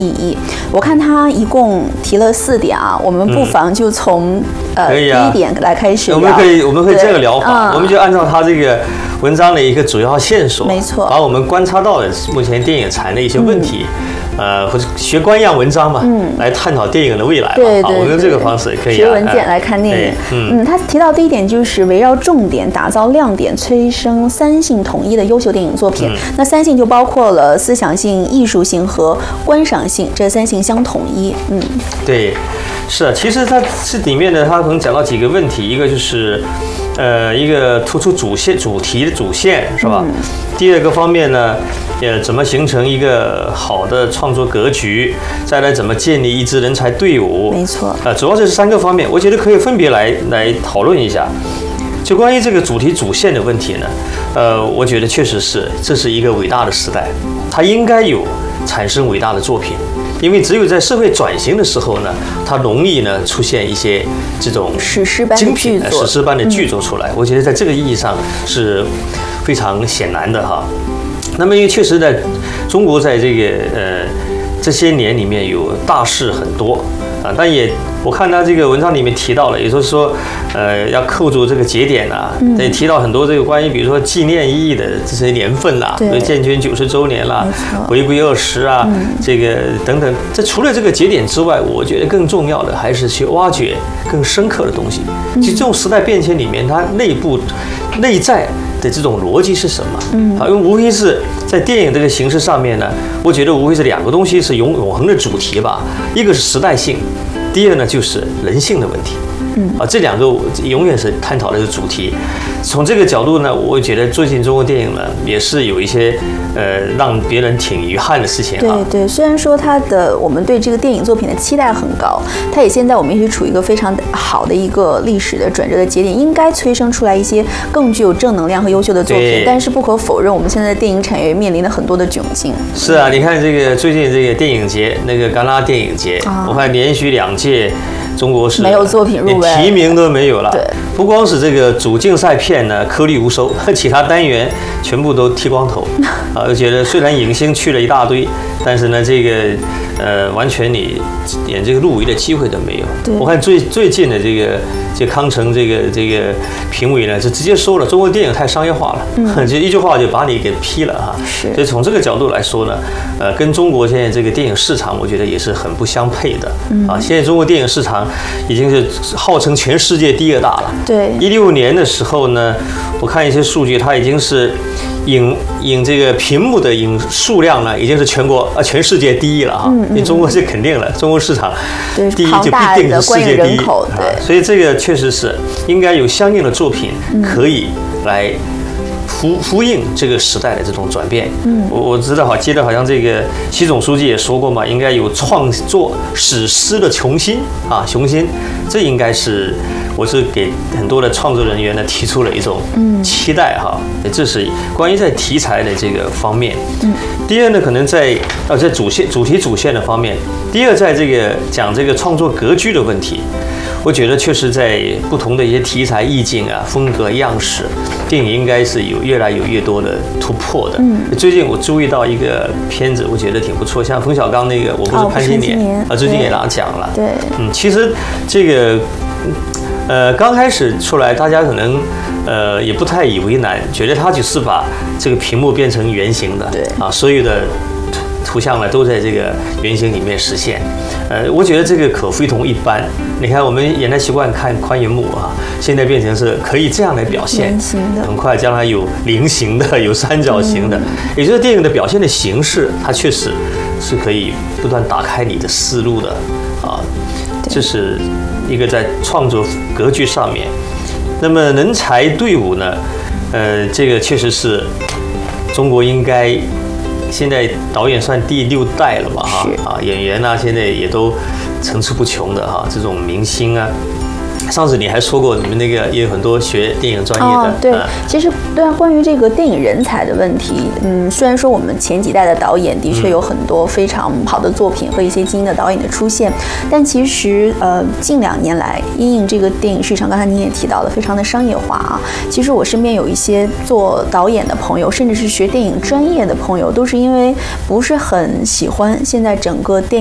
意义。我看他一共提了4点啊，我们不妨就从第一点来开始聊。 我们可以这个疗法，我们就按照他这个文章的一个主要线索， 没错， 把我们观察到的目前电影产的一些问题。或者学官样文章嘛，来探讨电影的未来嘛。 对， 我用这个方式可以。 学文件来看电影。他提到第一点就是围绕重点打造亮点，催生3性统一的优秀电影作品。那3性就包括了思想性、艺术性和观赏性，这3性相统一。 对，是啊，其实它这里面呢，它可能讲到几个问题，一个就是一个突出主题的主线是吧？第二个方面呢，怎么形成一个好的创作格局？再来怎么建立一支人才队伍？ 没错。 主要这是3个方面，我觉得可以分别来讨论一下。就关于这个主题主线的问题呢，我觉得确实这是一个伟大的时代，它应该有产生伟大的作品。因为只有在社会转型的时候呢，它容易呢出现一些这种史诗般的剧作， 史诗般的剧作出来。我觉得在这个意义上是非常显然的哈。那么因为确实在中国在这个这些年里面有大事很多啊，但也我看他这个文章里面提到了，也就是说要扣住这个节点啊，也提到很多这个关于比如说纪念意义的这些年份啦，比如建军90周年啦，回归20啊，这个等等。这除了这个节点之外，我觉得更重要的还是去挖掘更深刻的东西。其实这种时代变迁里面，它内在的这种逻辑是什么？因为无非是在电影这个形式上面呢，我觉得无非是2个东西是永恒的主题吧，一个是时代性，第二呢就是人性的问题。这2个永远是探讨的主题。从这个角度呢，我觉得最近中国电影呢也是有一些让别人挺遗憾的事情。 对，虽然说我们对这个电影作品的期待很高，它也现在我们也是处于一个非常好的一个历史的转折的节点，应该催生出来一些更具有正能量和优秀的作品。但是不可否认，我们现在的电影产业面临了很多的窘境。 是啊，你看这个最近这个电影节，那个戛纳电影节，我看连续2届。中国是没有作品入围， 连提名都没有了。 对， 不光是这个主竞赛片呢颗粒无收，其他单元全部都剃光头。我觉得虽然影星去了一大堆，但是呢，这个完全你连这个入围的机会都没有。我看最近的这康城这个评委呢，就直接说了，中国电影太商业化了，就一句话就把你给批了哈。所以从这个角度来说呢，跟中国现在这个电影市场，我觉得也是很不相配的。现在中国电影市场已经是号称全世界第2大了。 对 ，16年的时候呢，我看一些数据，它已经是影这个屏幕的影数量呢，已经是全世界第1了哈。因为中国是肯定了，中国市场第1就必定是世界第1。 对， 所以这个确实是应该有相应的作品可以来呼应这个时代的这种转变。我记得好像这个习总书记也说过嘛，应该有创作史诗的雄心。这应该是我是给很多的创作人员呢提出了一种期待哈。这是关于在题材的这个方面。第二呢，可能在主题主线的方面。第二，在这个讲这个创作格局的问题。我觉得确实在不同的一些题材意境啊、风格样式，电影应该是有越来越多的突破的。最近我注意到一个片子，我觉得挺不错，像冯小刚那个《我不是潘金莲》最近也拿奖了。 对， 其实这个刚开始出来，大家可能也不太以为难，觉得他只是把这个屏幕变成圆形的， 对啊， 所有的图像呢都在这个圆形里面实现。我觉得这个可非同一般。你看，我们原来习惯看宽银幕啊，现在变成是可以这样来表现，很快将来有菱形的，有三角形的，也就是电影的表现的形式，它确实是可以不断打开你的思路的啊。这是一个在创作格局上面。那么人才队伍呢？这个确实是中国应该。现在导演算第6代了吧？演员啊，现在也都层出不穷的哈，这种明星啊， 上次你还说过，你们那个也有很多学电影专业的。 对，其实关于这个电影人才的问题，虽然说我们前几代的导演的确有很多非常好的作品和一些精英的导演的出现，但其实近2年来，因应这个电影市场，刚才您也提到了，非常的商业化啊。其实我身边有一些做导演的朋友，甚至是学电影专业的朋友，都是因为不是很喜欢现在整个电影